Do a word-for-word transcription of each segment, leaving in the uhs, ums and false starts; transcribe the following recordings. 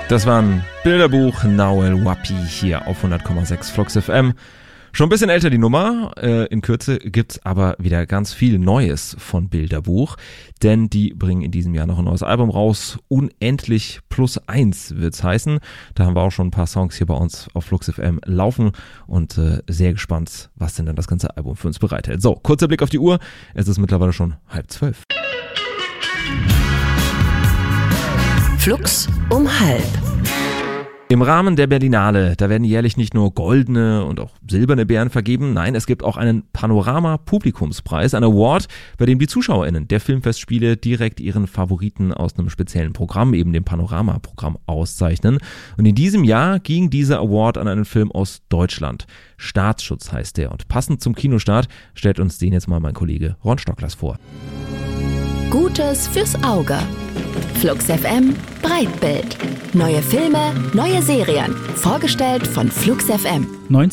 Das waren Bilderbuch Nawel Wapi hier auf hundert Komma sechs Flux F M. Schon ein bisschen älter die Nummer, äh, in Kürze gibt's aber wieder ganz viel Neues von Bilderbuch, denn die bringen in diesem Jahr noch ein neues Album raus, Unendlich plus eins wird's heißen. Da haben wir auch schon ein paar Songs hier bei uns auf Flux F M laufen und äh, sehr gespannt, was denn dann das ganze Album für uns bereithält. So, kurzer Blick auf die Uhr, es ist mittlerweile schon halb zwölf. Flux um halb. Im Rahmen der Berlinale, da werden jährlich nicht nur goldene und auch silberne Bären vergeben, nein, es gibt auch einen Panorama-Publikumspreis, ein Award, bei dem die ZuschauerInnen der Filmfestspiele direkt ihren Favoriten aus einem speziellen Programm, eben dem Panorama-Programm, auszeichnen. Und in diesem Jahr ging dieser Award an einen Film aus Deutschland. Staatsschutz heißt der, und passend zum Kinostart stellt uns den jetzt mal mein Kollege Ron Stocklers vor. Gutes fürs Auge. Flux F M Breitbild. Neue Filme, neue Serien. Vorgestellt von Flux F M.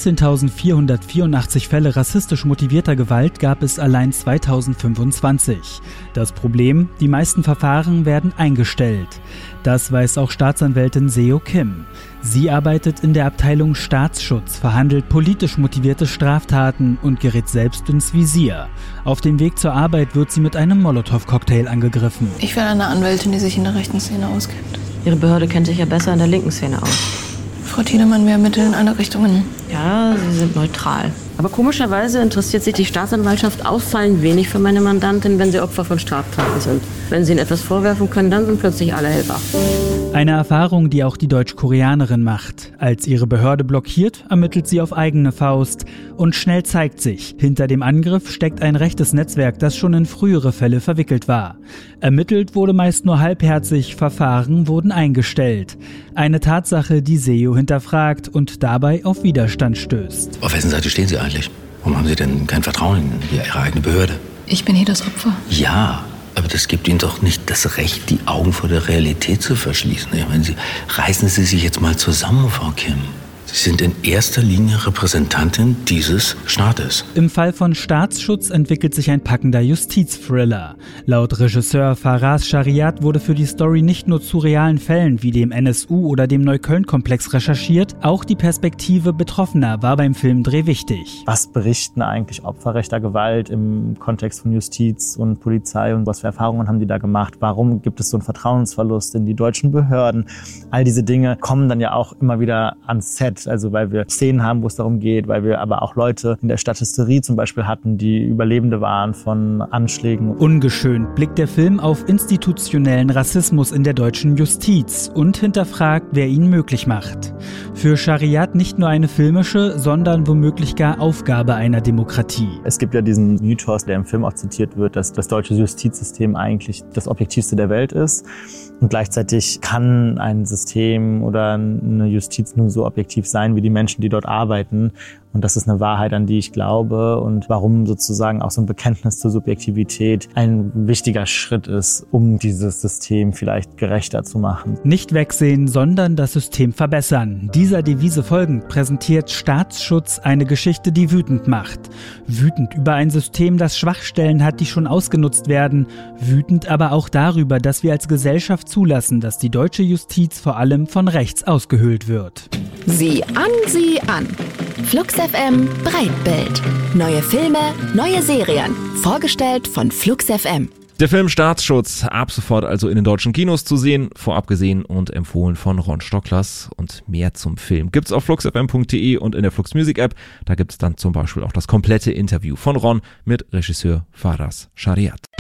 neunzehntausendvierhundertvierundachtzig Fälle rassistisch motivierter Gewalt gab es allein zweitausendfünfundzwanzig. Das Problem, die meisten Verfahren werden eingestellt. Das weiß auch Staatsanwältin Seo Kim. Sie arbeitet in der Abteilung Staatsschutz, verhandelt politisch motivierte Straftaten und gerät selbst ins Visier. Auf dem Weg zur Arbeit wird sie mit einem Molotow-Cocktail angegriffen. Ich bin eine Anwältin, die sich in der rechten Szene auskennt. Ihre Behörde kennt sich ja besser in der linken Szene aus. Frau Tiedemann, wir ermitteln in alle Richtungen. Ja, Sie sind neutral. Aber komischerweise interessiert sich die Staatsanwaltschaft auffallend wenig für meine Mandantin, wenn sie Opfer von Straftaten sind. Wenn sie ihnen etwas vorwerfen können, dann sind plötzlich alle Helfer. Eine Erfahrung, die auch die Deutsch-Koreanerin macht. Als ihre Behörde blockiert, ermittelt sie auf eigene Faust. Und schnell zeigt sich, hinter dem Angriff steckt ein rechtes Netzwerk, das schon in frühere Fälle verwickelt war. Ermittelt wurde meist nur halbherzig, Verfahren wurden eingestellt. Eine Tatsache, die Seo hinterfragt und dabei auf Widerstand stößt. Auf wessen Seite stehen Sie eigentlich? Warum haben Sie denn kein Vertrauen in Ihre eigene Behörde? Ich bin hier das Opfer. Ja, aber das gibt Ihnen doch nicht das Recht, die Augen vor der Realität zu verschließen. Ich meine, Sie, reißen Sie sich jetzt mal zusammen, Frau Kim. Sie sind in erster Linie Repräsentantin dieses Staates. Im Fall von Staatsschutz entwickelt sich ein packender Justizthriller. Laut Regisseur Faraz Shariat wurde für die Story nicht nur zu realen Fällen wie dem N S U oder dem Neukölln-Komplex recherchiert, auch die Perspektive Betroffener war beim Filmdreh wichtig. Was berichten eigentlich Opfer rechter Gewalt im Kontext von Justiz und Polizei und was für Erfahrungen haben die da gemacht? Warum gibt es so einen Vertrauensverlust in die deutschen Behörden? All diese Dinge kommen dann ja auch immer wieder ans Set. Also weil wir Szenen haben, wo es darum geht, weil wir aber auch Leute in der Statisterie zum Beispiel hatten, die Überlebende waren von Anschlägen. Ungeschönt blickt der Film auf institutionellen Rassismus in der deutschen Justiz und hinterfragt, wer ihn möglich macht. Für Shariat nicht nur eine filmische, sondern womöglich gar Aufgabe einer Demokratie. Es gibt ja diesen Mythos, der im Film auch zitiert wird, dass das deutsche Justizsystem eigentlich das objektivste der Welt ist. Und gleichzeitig kann ein System oder eine Justiz nur so objektiv sein wie die Menschen, die dort arbeiten. Und das ist eine Wahrheit, an die ich glaube und warum sozusagen auch so ein Bekenntnis zur Subjektivität ein wichtiger Schritt ist, um dieses System vielleicht gerechter zu machen. Nicht wegsehen, sondern das System verbessern. Dieser Devise folgend präsentiert Staatsschutz eine Geschichte, die wütend macht. Wütend über ein System, das Schwachstellen hat, die schon ausgenutzt werden. Wütend aber auch darüber, dass wir als Gesellschaft zulassen, dass die deutsche Justiz vor allem von rechts ausgehöhlt wird. Sieh an, sieh an. Flux F M Breitbild. Neue Filme, neue Serien. Vorgestellt von Flux F M. Der Film Staatsschutz, ab sofort also in den deutschen Kinos zu sehen, vorab gesehen und empfohlen von Ron Stocklers. Und mehr zum Film gibt's auf flux f m punkt d e und in der Flux Music App. Da gibt's dann zum Beispiel auch das komplette Interview von Ron mit Regisseur Faraz Shariat.